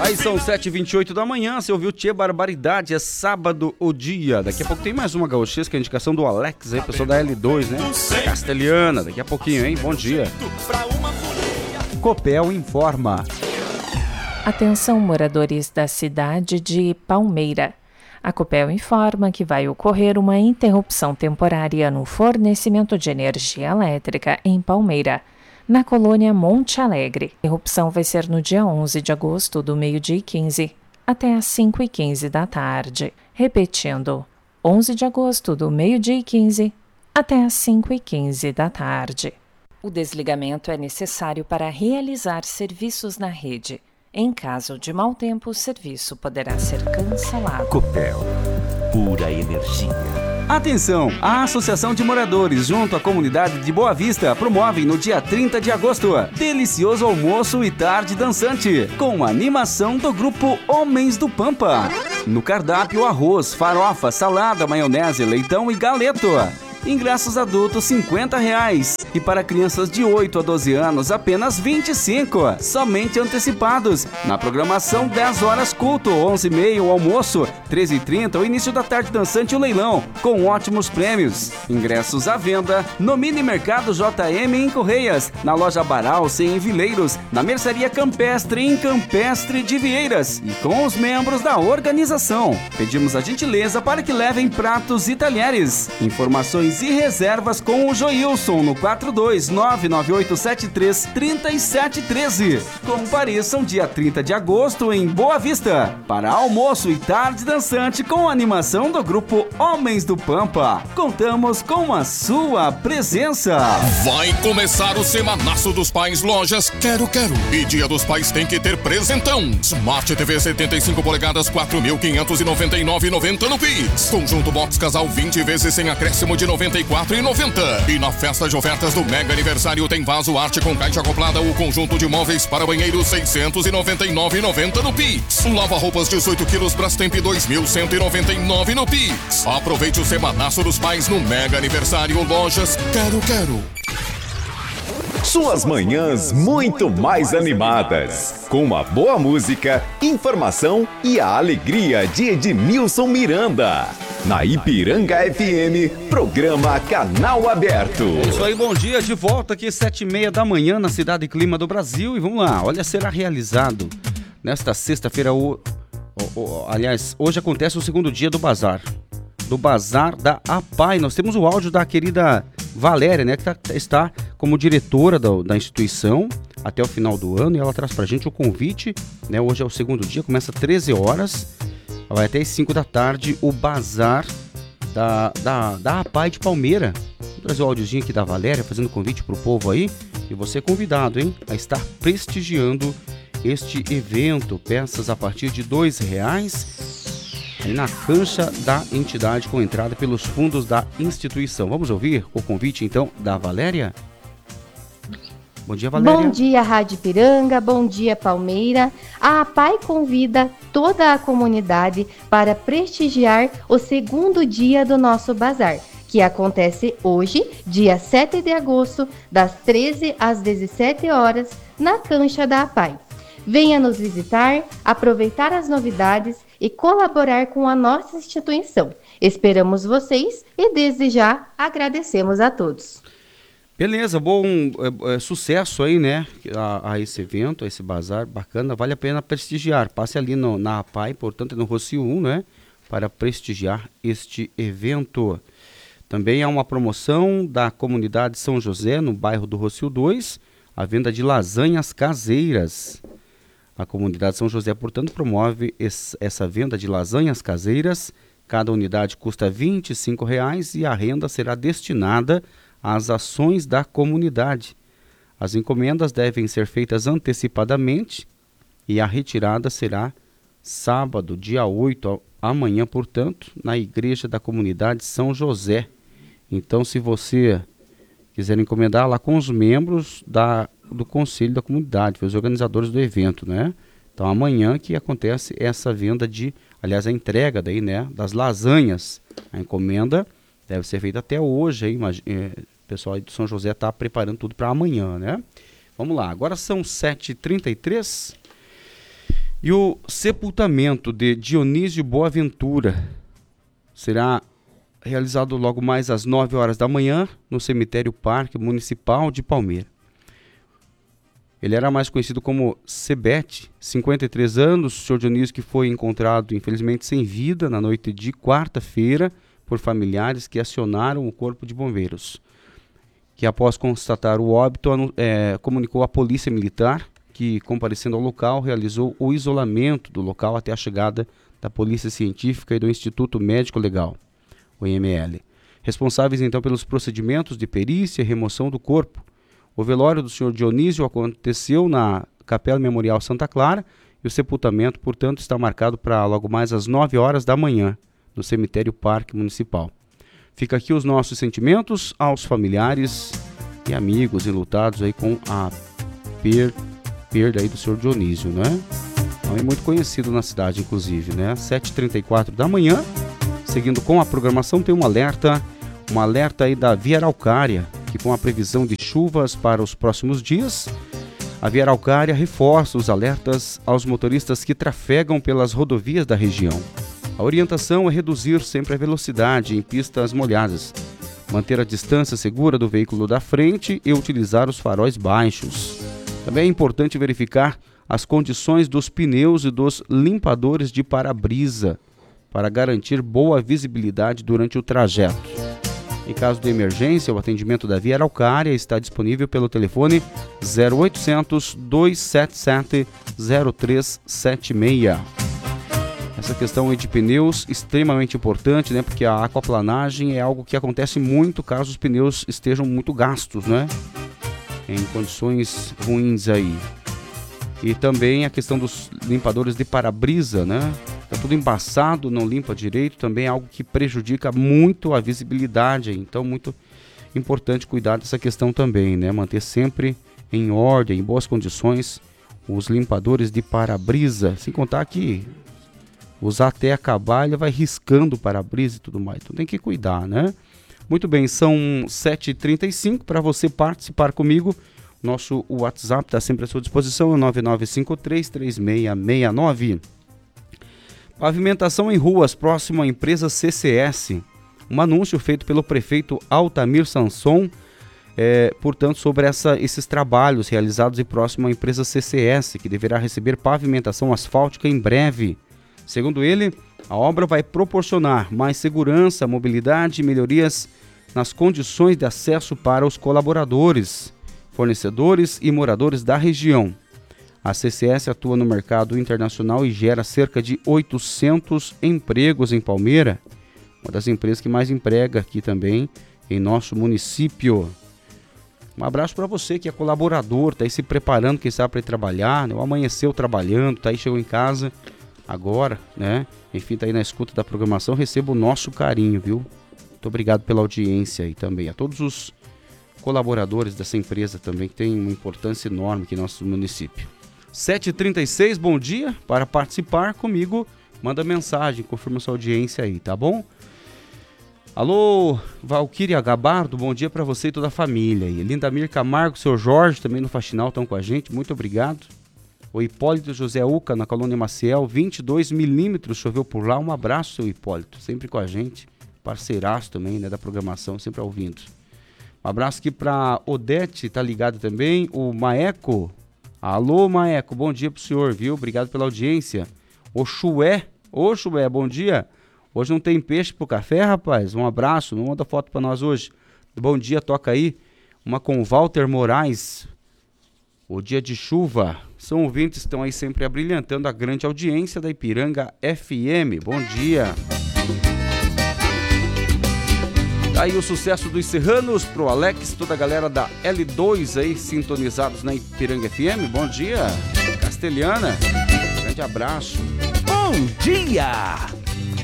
Aí são 7h28 da manhã, você ouviu Tchê Barbaridade, é sábado o dia. Daqui a pouco tem mais uma gauchesca, a indicação do Alex aí, pessoal da L2, né? Castelhana, daqui a pouquinho, hein? Bom dia. Copel informa. Atenção, moradores da cidade de Palmeira. A Copel informa que vai ocorrer uma interrupção temporária no fornecimento de energia elétrica em Palmeira, na colônia Monte Alegre. A interrupção vai ser no dia 11 de agosto, do meio-dia e 15 até às 5h15 da tarde. Repetindo, 11 de agosto, do meio-dia e 15 até às 5h15 da tarde. O desligamento é necessário para realizar serviços na rede. Em caso de mau tempo, o serviço poderá ser cancelado. Copel, pura energia. Atenção! A Associação de Moradores, junto à comunidade de Boa Vista, promove no dia 30 de agosto delicioso almoço e tarde dançante, com a animação do grupo Homens do Pampa. No cardápio, arroz, farofa, salada, maionese, leitão e galeto. Ingressos adultos R$50 e para crianças de 8 a 12 anos apenas R$25, somente antecipados. Na programação 10 horas culto, 11h30 o almoço, 13h30 o início da tarde dançante e o leilão, com ótimos prêmios. Ingressos à venda no Mini Mercado JM em Correias, na loja Baralce em Vileiros, na Mercearia Campestre em Campestre de Vieiras e com os membros da organização. Pedimos a gentileza para que levem pratos e talheres. Informações e reservas com o Joilson no 42998733713. Compareçam dia 30 de agosto em Boa Vista para almoço e tarde dançante com a animação do grupo Homens do Pampa. Contamos com a sua presença. Vai começar o Semanaço dos Pais Lojas Quero Quero. E Dia dos Pais tem que ter presentão. Smart TV 75 polegadas, R$4.599,90 no Pix. Conjunto Box Casal 20 vezes sem acréscimo de R$94,90. E na festa de ofertas do Mega Aniversário tem vaso arte com caixa acoplada ou conjunto de móveis para banheiro R$699,90 no Pix. Lava-roupas 18 quilos Brastemp R$2.199 no Pix. Aproveite o Semanaço dos Pais no Mega Aniversário Lojas Quero Quero. Suas manhãs muito mais animadas, com uma boa música, informação e a alegria de Edmilson Miranda. Na Ipiranga FM, programa Canal Aberto. É isso aí, bom dia, de volta aqui 7h30 da manhã na Cidade e Clima do Brasil. E vamos lá, olha, será realizado nesta sexta-feira, aliás, hoje acontece o segundo dia do Bazar da APAI. Nós temos o áudio da querida Valéria, né, que está como diretora da instituição até o final do ano, e ela traz pra gente o convite, né, hoje é o segundo dia, começa às 13 horas, vai até às 5 da tarde, o Bazar da APAI de Palmeira. Vou trazer o áudiozinho aqui da Valéria, fazendo convite pro povo aí, e você é convidado, hein, a estar prestigiando este evento, peças a partir de R$2, aí na cancha da entidade, com entrada pelos fundos da instituição. Vamos ouvir o convite, então, da Valéria? Bom dia, Valéria. Bom dia, Rádio Ipiranga, bom dia, Palmeira. A APAI convida toda a comunidade para prestigiar o segundo dia do nosso bazar, que acontece hoje, dia 7 de agosto, das 13 às 17 horas, na cancha da APAI. Venha nos visitar, aproveitar as novidades e colaborar com a nossa instituição. Esperamos vocês e desde já agradecemos a todos. Beleza, bom sucesso aí, né, a esse evento, a esse bazar bacana, vale a pena prestigiar. Passe ali na APAI, portanto, no Rocio 1, né, para prestigiar este evento. Também há uma promoção da comunidade São José, no bairro do Rocio 2, a venda de lasanhas caseiras. A comunidade São José, portanto, promove essa venda de lasanhas caseiras. Cada unidade custa R$25 e a renda será destinada às ações da comunidade. As encomendas devem ser feitas antecipadamente e a retirada será sábado, dia 8, amanhã, portanto, na igreja da comunidade São José. Então, se você quiser encomendar lá com os membros do conselho da comunidade, os organizadores do evento, né? Então amanhã que acontece essa venda aliás, a entrega daí, né, das lasanhas. A encomenda deve ser feita até hoje, aí, o pessoal aí do São José está preparando tudo para amanhã, né? Vamos lá, agora são 7h33 E o sepultamento de Dionísio Boaventura será realizado logo mais às 9 horas da manhã no cemitério Parque Municipal de Palmeira. Ele era mais conhecido como Sebete, 53 anos, o senhor Dionísio, que foi encontrado infelizmente sem vida na noite de quarta-feira por familiares que acionaram o Corpo de Bombeiros, que após constatar o óbito comunicou à Polícia Militar, que, comparecendo ao local, realizou o isolamento do local até a chegada da Polícia Científica e do Instituto Médico Legal, o IML, responsáveis então pelos procedimentos de perícia e remoção do corpo. O velório do senhor Dionísio aconteceu na Capela Memorial Santa Clara e o sepultamento, portanto, está marcado para logo mais às 9 horas da manhã, no cemitério Parque Municipal. Fica aqui os nossos sentimentos aos familiares e amigos enlutados aí com a perda aí do senhor Dionísio, né? É muito conhecido na cidade, inclusive, né? 7h34 da manhã, seguindo com a programação, tem um alerta aí da Via Araucária, que com a previsão de chuvas para os próximos dias, a Via Araucária reforça os alertas aos motoristas que trafegam pelas rodovias da região. A orientação é reduzir sempre a velocidade em pistas molhadas, manter a distância segura do veículo da frente e utilizar os faróis baixos. Também é importante verificar as condições dos pneus e dos limpadores de para-brisa para garantir boa visibilidade durante o trajeto. Em caso de emergência, o atendimento da Via Araucária está disponível pelo telefone 0800 277 0376. Essa questão aí de pneus extremamente importante, né? Porque a aquaplanagem é algo que acontece muito caso os pneus estejam muito gastos, né? Em condições ruins aí. E também a questão dos limpadores de para-brisa, né? Tá tudo embaçado, não limpa direito, também é algo que prejudica muito a visibilidade. Então, muito importante cuidar dessa questão também, né? Manter sempre em ordem, em boas condições, os limpadores de para-brisa. Sem contar que usar até acabar, ele vai riscando o para-brisa e tudo mais. Então tem que cuidar, né? Muito bem, são 7h35 para você participar comigo. Nosso WhatsApp está sempre à sua disposição, é 9953-3669. Pavimentação em ruas próximo à empresa CCS. Um anúncio feito pelo prefeito Altamir Sanson, portanto, sobre esses trabalhos realizados e próximo à empresa CCS, que deverá receber pavimentação asfáltica em breve. Segundo ele, a obra vai proporcionar mais segurança, mobilidade e melhorias nas condições de acesso para os colaboradores, fornecedores e moradores da região. A CCS atua no mercado internacional e gera cerca de 800 empregos em Palmeira, uma das empresas que mais emprega aqui também em nosso município. Um abraço para você que é colaborador, está aí se preparando, quem sabe, para ir trabalhar, né? Ou amanheceu trabalhando, tá aí, chegou em casa agora, né? Enfim, tá aí na escuta da programação, receba o nosso carinho, viu? Muito obrigado pela audiência aí também. A todos os colaboradores dessa empresa também, que tem uma importância enorme aqui no nosso município. 7h36, bom dia. Para participar comigo, manda mensagem, confirma sua audiência aí, tá bom? Alô, Valquíria Gabardo, bom dia para você e toda a família. E Lindamir Camargo, seu Jorge, também no Faxinal, estão com a gente, muito obrigado. O Hipólito José Uca, na colônia Maciel, 22 milímetros, choveu por lá. Um abraço, seu Hipólito, sempre com a gente, parceiraço também, né, da programação, sempre ouvindo. Um abraço aqui para Odete, tá ligado também, o Maeco. Alô, Maeco, bom dia pro senhor, viu? Obrigado pela audiência. O Chué, bom dia. Hoje não tem peixe pro café, rapaz? Um abraço, não manda foto para nós hoje. Bom dia, toca aí uma com Walter Moraes. O dia de chuva. São ouvintes que estão aí sempre abrilhantando a grande audiência da Ipiranga FM. Bom dia. Tá aí o sucesso dos Serranos pro Alex, toda a galera da L2 aí sintonizados na Ipiranga FM. Bom dia, Castelhana. Grande abraço. Bom dia!